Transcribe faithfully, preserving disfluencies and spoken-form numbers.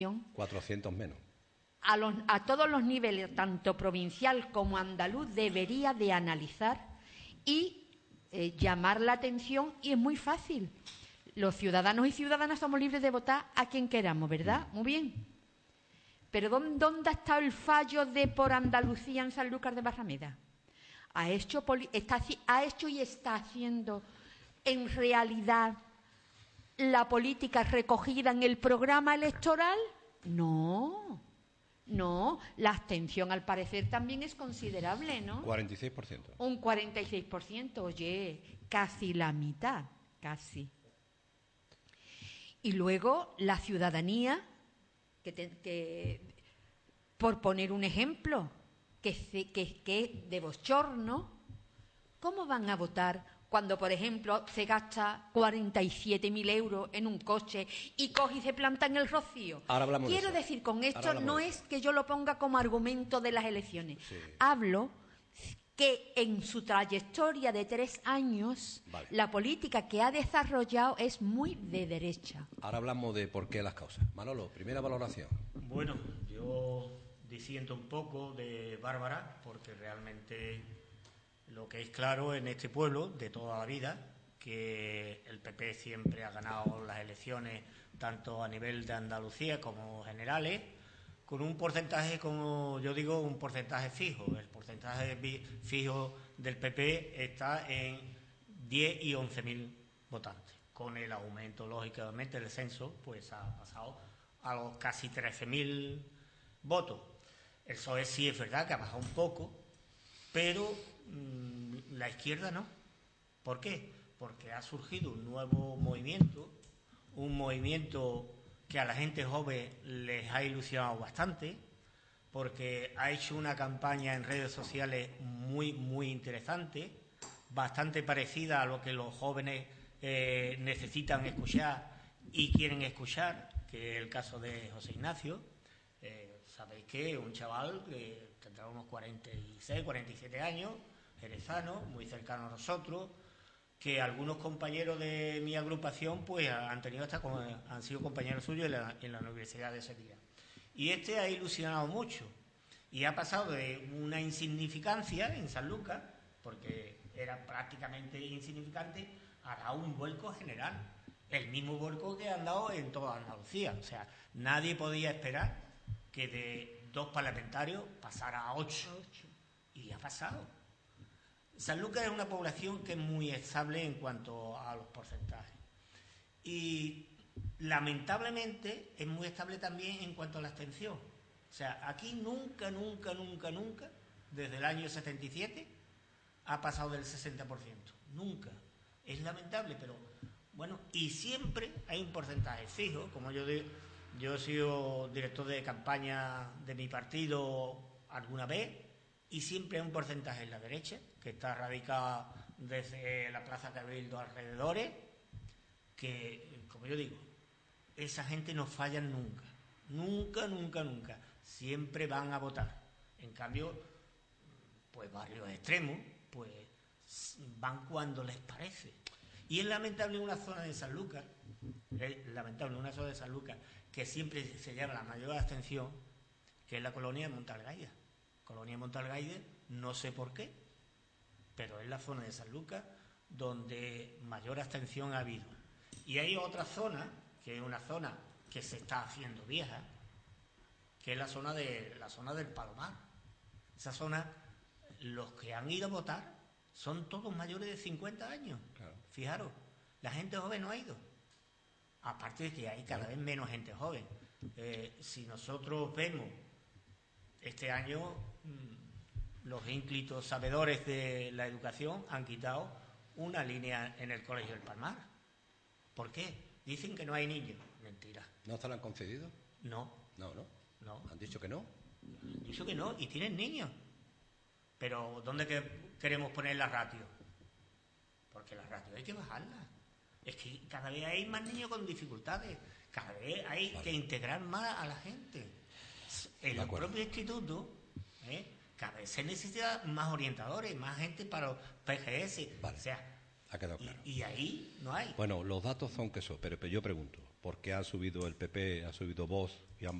cuatrocientos menos. A, los, a todos los niveles, tanto provincial como andaluz, debería de analizar y eh, llamar la atención, y es muy fácil. Los ciudadanos y ciudadanas somos libres de votar a quien queramos, ¿verdad? Muy bien. Pero ¿dónde, dónde ha estado el fallo de por Andalucía en Sanlúcar de Barrameda? ¿Ha hecho, está, ha hecho y está haciendo en realidad la política recogida en el programa electoral? No, no. La abstención, al parecer, también es considerable, ¿no? cuarenta y seis por ciento. Un cuarenta y seis por ciento, oye, casi la mitad, casi. Y luego la ciudadanía, que, te, que por poner un ejemplo, que, que, que es de bochorno, ¿cómo van a votar cuando, por ejemplo, se gasta cuarenta y siete mil euros en un coche y coge y se planta en el Rocío? Ahora hablamos Quiero de eso. decir, con esto Ahora no de es que yo lo ponga como argumento de las elecciones. Sí. Hablo que en su trayectoria de tres años, vale, la política que ha desarrollado es muy de derecha. Ahora hablamos de por qué las causas. Manolo, primera valoración. Bueno, yo disiento un poco de Bárbara, porque realmente lo que es claro en este pueblo de toda la vida, que el P P siempre ha ganado las elecciones tanto a nivel de Andalucía como generales, con un porcentaje, como yo digo, un porcentaje fijo. El porcentaje fijo del P P está en diez y once mil votantes. Con el aumento, lógicamente, del censo, pues ha pasado a los casi trece mil votos. El P S O E sí es verdad que ha bajado un poco, pero mmm, la izquierda no. ¿Por qué? Porque ha surgido un nuevo movimiento, un movimiento que a la gente joven les ha ilusionado bastante, porque ha hecho una campaña en redes sociales muy, muy interesante, bastante parecida a lo que los jóvenes eh, necesitan escuchar y quieren escuchar, que es el caso de José Ignacio. Eh, sabéis que un chaval que tendrá unos cuarenta y seis, cuarenta y siete años, jerezano, muy cercano a nosotros, que algunos compañeros de mi agrupación pues han tenido hasta como, han sido compañeros suyos en la, en la Universidad de Sevilla. Y este ha ilusionado mucho y ha pasado de una insignificancia en Sanlúcar, porque era prácticamente insignificante, a dar un vuelco general, el mismo vuelco que han dado en toda Andalucía. O sea, nadie podía esperar que de dos parlamentarios pasara a ocho, y ha pasado. Sanlúcar es una población que es muy estable en cuanto a los porcentajes y lamentablemente es muy estable también en cuanto a la abstención. O sea, aquí nunca, nunca, nunca, nunca, desde el año setenta y siete, ha pasado del sesenta por ciento. Nunca. Es lamentable, pero bueno, y siempre hay un porcentaje fijo. Como yo digo, yo he sido director de campaña de mi partido alguna vez, y siempre hay un porcentaje en la derecha, que está radicado desde la Plaza Cabildo alrededores, que, como yo digo, esa gente no falla nunca, nunca, nunca, nunca, siempre van a votar. En cambio, pues barrios extremos, pues van cuando les parece. Y es lamentable en una zona de Sanlúcar, es lamentable en una zona de Sanlúcar, que siempre se lleva la mayor abstención, que es la colonia de Montalgaida. Colonia de Montalgaida, no sé por qué, pero es la zona de Sanlúcar donde mayor abstención ha habido. Y hay otra zona, que es una zona que se está haciendo vieja, que es la zona de la zona del Palomar. Esa zona, los que han ido a votar son todos mayores de cincuenta años. Claro. Fijaros, la gente joven no ha ido. Aparte de que hay cada vez menos gente joven. Eh, si nosotros vemos este año, los ínclitos sabedores de la educación han quitado una línea en el Colegio del Palmar. ¿Por qué? Dicen que no hay niños. Mentira. ¿No se la han concedido? No. No, no. No. ¿Han dicho que no? Han dicho que no, y tienen niños. Pero ¿dónde que queremos poner la ratio? Porque la ratio hay que bajarla. Es que cada vez hay más niños con dificultades. Cada vez hay vale. que integrar más a la gente. En el propio instituto, ¿eh? cada vez se necesita más orientadores, más gente para los P G S. Vale. O sea, ha quedado claro. Y, y ahí no hay. Bueno, los datos son que son, pero, pero yo pregunto, ¿Por qué ha subido el P P, ha subido Vox y han